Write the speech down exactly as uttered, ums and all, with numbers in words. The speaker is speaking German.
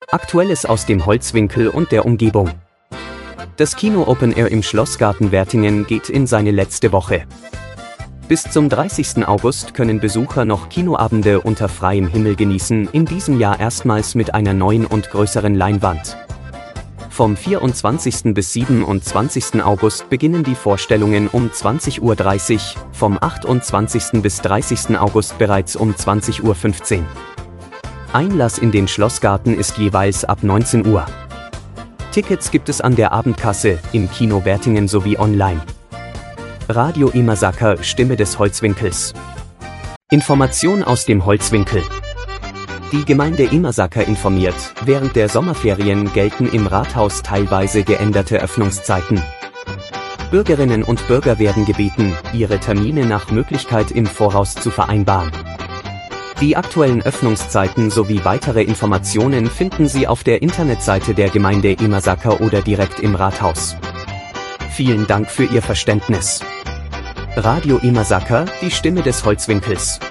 Aktuelles aus dem Holzwinkel und der Umgebung. Das Kino Open Air im Schlossgarten Wertingen geht in seine letzte Woche. Bis zum dreißigsten August können Besucher noch Kinoabende unter freiem Himmel genießen, in diesem Jahr erstmals mit einer neuen und größeren Leinwand. Vom vierundzwanzigsten bis siebenundzwanzigsten August beginnen die Vorstellungen um zwanzig Uhr dreißig, vom achtundzwanzigsten bis dreißigsten August bereits um zwanzig Uhr fünfzehn. Einlass in den Schlossgarten ist jeweils ab neunzehn Uhr. Tickets gibt es an der Abendkasse, im Kino Wertingen sowie online. Radio Imasaker, Stimme des Holzwinkels. Information aus dem Holzwinkel. Die Gemeinde Imasaker informiert, während der Sommerferien gelten im Rathaus teilweise geänderte Öffnungszeiten. Bürgerinnen und Bürger werden gebeten, ihre Termine nach Möglichkeit im Voraus zu vereinbaren. Die aktuellen Öffnungszeiten sowie weitere Informationen finden Sie auf der Internetseite der Gemeinde Imasaker oder direkt im Rathaus. Vielen Dank für Ihr Verständnis. Radio Imasaker, die Stimme des Holzwinkels.